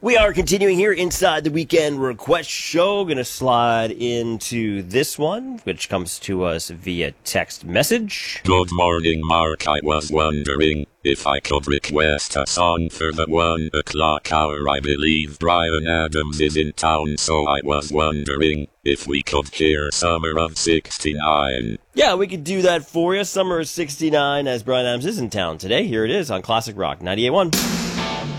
We are continuing here inside the Weekend Request Show. Going to slide into this one, which comes to us via text message. Good morning, Mark. I was wondering if I could request a song for the 1 o'clock hour. I believe Bryan Adams is in town, so I was wondering if we could hear Summer of 69. Yeah, we could do that for you. Summer of 69, as Bryan Adams is in town today. Here it is on Classic Rock 98.1.